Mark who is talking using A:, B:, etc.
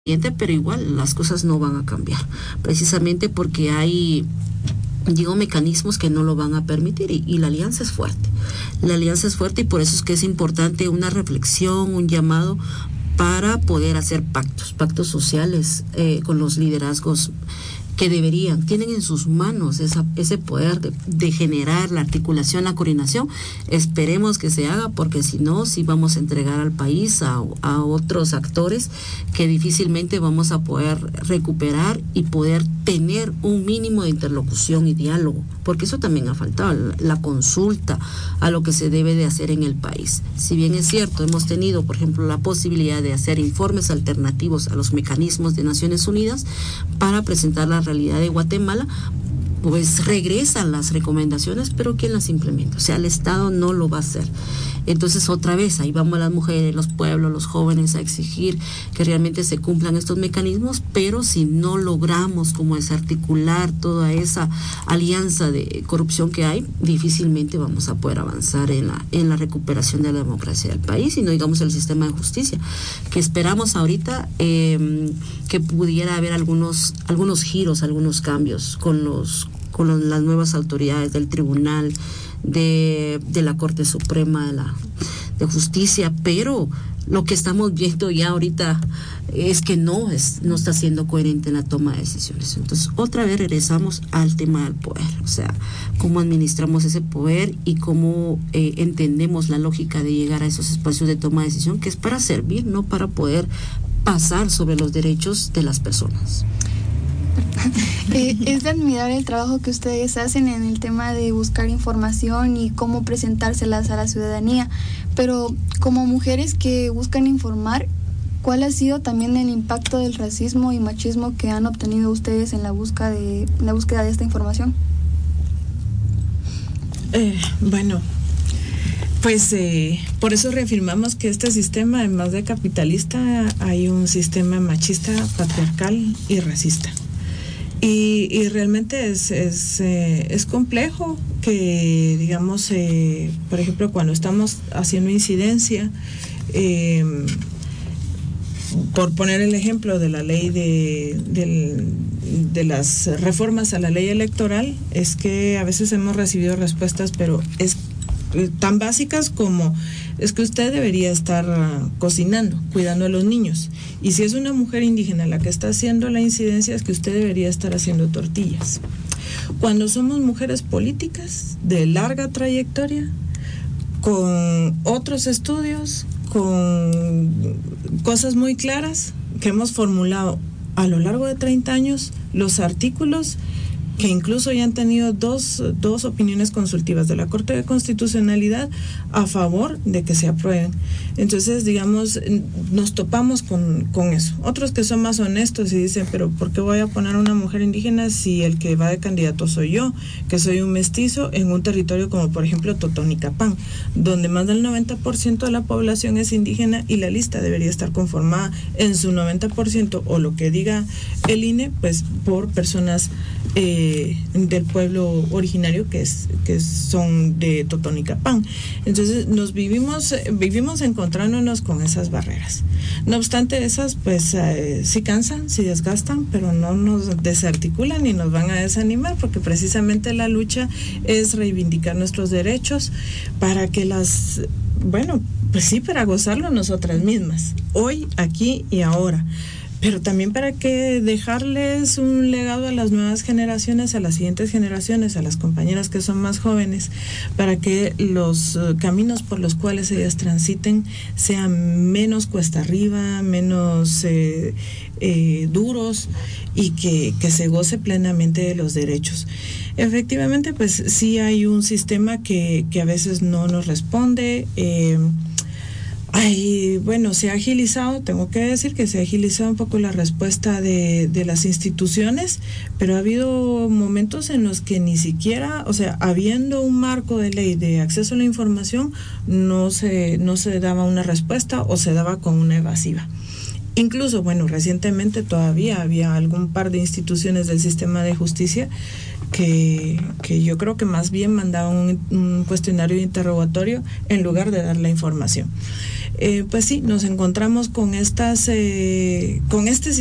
A: pero igual las cosas no van a cambiar, precisamente porque hay, digo, mecanismos que no lo van a permitir y la alianza es fuerte. La alianza es fuerte y por eso es que es importante una reflexión, un llamado para poder hacer pactos sociales con los liderazgos que tienen en sus manos ese poder de generar la articulación, la coordinación. Esperemos que se haga, porque si no, sí vamos a entregar al país a otros actores que difícilmente vamos a poder recuperar y poder tener un mínimo de interlocución y diálogo, porque eso también ha faltado, la consulta a lo que se debe de hacer en el país. Si bien es cierto, hemos tenido, por ejemplo, la posibilidad de hacer informes alternativos a los mecanismos de Naciones Unidas para presentar la realidad de Guatemala, pues regresan las recomendaciones, pero ¿quién las implementa? O sea, el Estado no lo va a hacer. Entonces, otra vez, ahí vamos las mujeres, los pueblos, los jóvenes a exigir que realmente se cumplan estos mecanismos, pero si no logramos como desarticular toda esa alianza de corrupción que hay, difícilmente vamos a poder avanzar en la recuperación de la democracia del país, y no digamos el sistema de justicia, que esperamos ahorita que pudiera haber algunos giros, algunos cambios con las nuevas autoridades del tribunal, de la Corte Suprema de Justicia, pero lo que estamos viendo ya ahorita es que no está siendo coherente en la toma de decisiones. Entonces, otra vez regresamos al tema del poder, o sea, cómo administramos ese poder y cómo entendemos la lógica de llegar a esos espacios de toma de decisión, que es para servir, no para poder pasar sobre los derechos de las personas.
B: Es de admirar el trabajo que ustedes hacen en el tema de buscar información y cómo presentárselas a la ciudadanía, pero como mujeres que buscan informar, ¿cuál ha sido también el impacto del racismo y machismo que han obtenido ustedes en la búsqueda de esta información?
C: Bueno, pues por eso reafirmamos que este sistema, además de capitalista, hay un sistema machista, patriarcal y racista. Y realmente es complejo que, digamos, por ejemplo, cuando estamos haciendo incidencia, por poner el ejemplo de la ley de las reformas a la ley electoral, es que a veces hemos recibido respuestas, pero es tan básicas como: es que usted debería estar cocinando, cuidando a los niños, y si es una mujer indígena la que está haciendo la incidencia, es que usted debería estar haciendo tortillas. Cuando somos mujeres políticas de larga trayectoria, con otros estudios, con cosas muy claras que hemos formulado a lo largo de 30 años, los artículos que incluso ya han tenido dos opiniones consultivas de la Corte de Constitucionalidad a favor de que se aprueben. Entonces, digamos, nos topamos con eso. Otros que son más honestos y dicen: pero ¿por qué voy a poner a una mujer indígena si el que va de candidato soy yo, que soy un mestizo en un territorio como, por ejemplo, Totonicapán, donde más del 90% de la población es indígena y la lista debería estar conformada en su 90%, o lo que diga el INE, pues por personas del pueblo originario que son de Totonicapán. Entonces vivimos encontrándonos con esas barreras. No obstante, esas pues sí cansan, sí desgastan, pero no nos desarticulan ni nos van a desanimar, porque precisamente la lucha es reivindicar nuestros derechos para que pues sí, para gozarlo nosotras mismas, hoy, aquí y ahora, pero también para que dejarles un legado a las nuevas generaciones, a las siguientes generaciones, a las compañeras que son más jóvenes, para que los caminos por los cuales ellas transiten sean menos cuesta arriba, menos duros, y que se goce plenamente de los derechos. Efectivamente, pues sí hay un sistema que a veces no nos responde. Se ha agilizado, tengo que decir que se ha agilizado un poco la respuesta de las instituciones, pero ha habido momentos en los que ni siquiera, o sea, habiendo un marco de ley de acceso a la información, no se daba una respuesta o se daba con una evasiva. Incluso, recientemente todavía había algún par de instituciones del sistema de justicia que yo creo que más bien mandaban un cuestionario de interrogatorio en lugar de dar la información. pues sí, nos encontramos con con este